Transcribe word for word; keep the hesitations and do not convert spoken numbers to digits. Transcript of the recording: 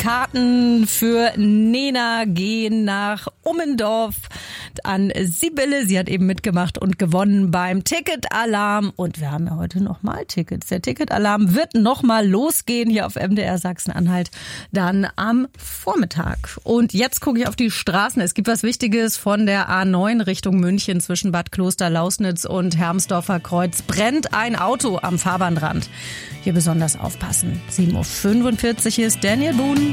Karten für Nena gehen nach Ummendorf an Sibylle. Sie hat eben mitgemacht und gewonnen beim Ticketalarm. Und wir haben ja heute nochmal Tickets. Der Ticketalarm wird nochmal losgehen hier auf M D R Sachsen-Anhalt dann am Vormittag. Und jetzt gucke ich auf die Straßen. Es gibt was Wichtiges von der A neun Richtung München zwischen Bad Kloster, Lausnitz und Hermsdorfer Kreuz. Brennt ein Auto am Fahrbahnrand. Hier besonders aufpassen. sieben Uhr fünfundvierzig ist Daniel Boone.